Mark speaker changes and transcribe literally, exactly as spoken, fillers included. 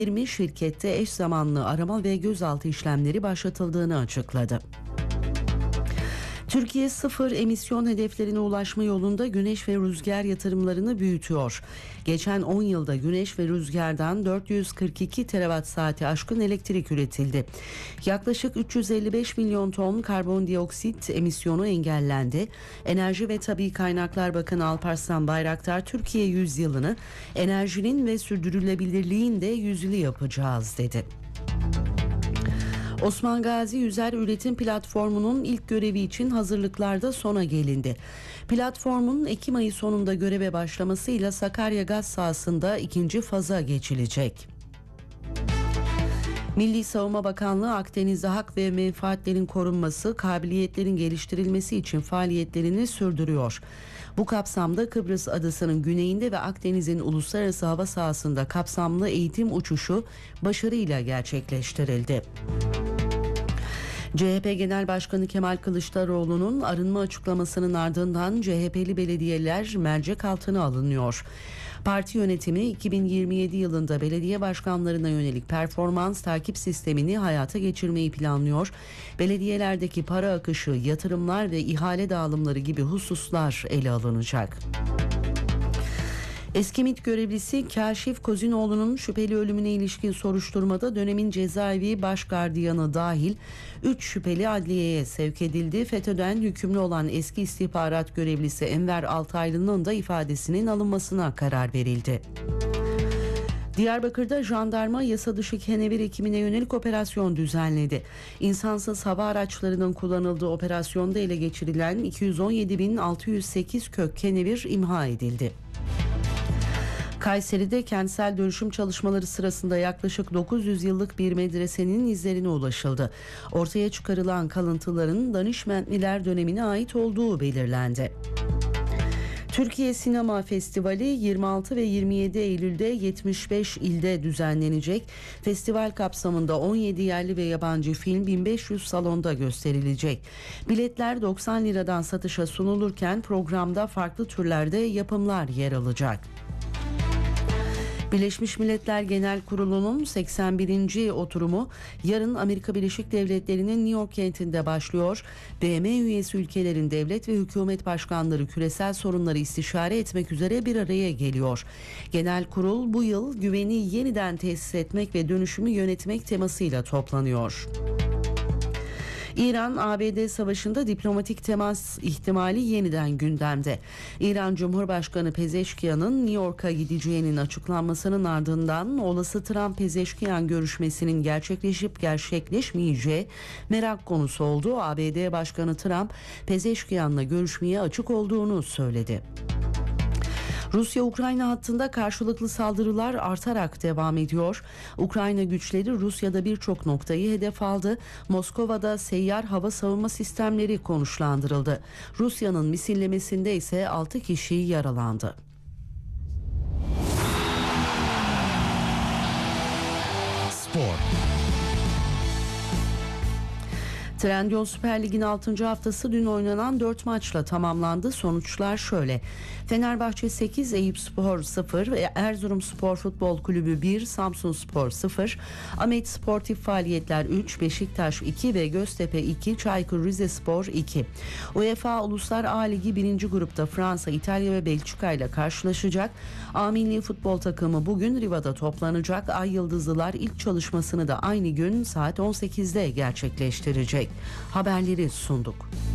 Speaker 1: yirmi şirkette eş zamanlı arama ve gözaltı işlemleri başlatıldığını açıkladı. Türkiye sıfır emisyon hedeflerine ulaşma yolunda güneş ve rüzgar yatırımlarını büyütüyor. Geçen on yılda güneş ve rüzgardan dört yüz kırk iki terawatt saati aşkın elektrik üretildi. Yaklaşık üç yüz elli beş milyon ton karbondioksit emisyonu engellendi. Enerji ve Tabii Kaynaklar Bakanı Alparslan Bayraktar, Türkiye yüzyılını enerjinin ve sürdürülebilirliğin de yüzyılı yapacağız dedi. Osman Gazi Yüzer Üretim Platformu'nun ilk görevi için hazırlıklarda sona gelindi. Platformun Ekim ayı sonunda göreve başlamasıyla Sakarya Gaz sahasında ikinci faza geçilecek. Milli Savunma Bakanlığı Akdeniz'de hak ve menfaatlerin korunması, kabiliyetlerin geliştirilmesi için faaliyetlerini sürdürüyor. Bu kapsamda Kıbrıs Adası'nın güneyinde ve Akdeniz'in uluslararası hava sahasında kapsamlı eğitim uçuşu başarıyla gerçekleştirildi. C H P Genel Başkanı Kemal Kılıçdaroğlu'nun arınma açıklamasının ardından C H P'li belediyeler mercek altına alınıyor. Parti yönetimi iki bin yirmi yedi yılında belediye başkanlarına yönelik performans takip sistemini hayata geçirmeyi planlıyor. Belediyelerdeki para akışı, yatırımlar ve ihale dağılımları gibi hususlar ele alınacak. Eski MİT görevlisi Kaşif Kozinoğlu'nun şüpheli ölümüne ilişkin soruşturmada dönemin cezaevi baş gardiyanı dahil üç şüpheli adliyeye sevk edildi. FETÖ'den hükümlü olan eski istihbarat görevlisi Enver Altaylı'nın da ifadesinin alınmasına karar verildi. Diyarbakır'da jandarma yasa dışı kenevir ekimine yönelik operasyon düzenledi. İnsansız hava araçlarının kullanıldığı operasyonda ele geçirilen iki yüz on yedi bin altı yüz sekiz kök kenevir imha edildi. Kayseri'de kentsel dönüşüm çalışmaları sırasında yaklaşık dokuz yüz yıllık bir medresenin izlerine ulaşıldı. Ortaya çıkarılan kalıntıların Danişmentliler dönemine ait olduğu belirlendi. Türkiye Sinema Festivali yirmi altı ve yirmi yedi Eylül'de yetmiş beş ilde düzenlenecek. Festival kapsamında on yedi yerli ve yabancı film bin beş yüz salonda gösterilecek. Biletler doksan liradan satışa sunulurken programda farklı türlerde yapımlar yer alacak. Birleşmiş Milletler Genel Kurulu'nun seksen birinci oturumu yarın Amerika Birleşik Devletleri'nin New York kentinde başlıyor. B M üyesi ülkelerin devlet ve hükümet başkanları küresel sorunları istişare etmek üzere bir araya geliyor. Genel Kurul bu yıl güveni yeniden tesis etmek ve dönüşümü yönetmek temasıyla toplanıyor. İran-A B D savaşında diplomatik temas ihtimali yeniden gündemde. İran Cumhurbaşkanı Pezeşkiyan'ın New York'a gideceğinin açıklanmasının ardından olası Trump-Pezeşkiyan görüşmesinin gerçekleşip gerçekleşmeyeceği merak konusu oldu. A B D Başkanı Trump, Pezeşkiyan'la görüşmeye açık olduğunu söyledi. Rusya-Ukrayna hattında karşılıklı saldırılar artarak devam ediyor. Ukrayna güçleri Rusya'da birçok noktayı hedef aldı. Moskova'da seyyar hava savunma sistemleri konuşlandırıldı. Rusya'nın misillemesinde ise altı kişi yaralandı.
Speaker 2: Spor.
Speaker 1: Trendyol Süper Lig'in altıncı haftası dün oynanan dört maçla tamamlandı. Sonuçlar şöyle: Fenerbahçe sekiz, Eyüpspor sıfır, Erzurumspor Futbol Kulübü bir, Samsunspor sıfır, Ahmet Sportif Faaliyetler üç, Beşiktaş iki ve Göztepe iki, Çaykur Rizespor iki. UEFA Uluslar A Ligi birinci grupta Fransa, İtalya ve Belçika ile karşılaşacak. A Milli Futbol takımı bugün Riva'da toplanacak. Ay Yıldızlılar ilk çalışmasını da aynı gün saat on sekizde gerçekleştirecek. Haberleri sunduk.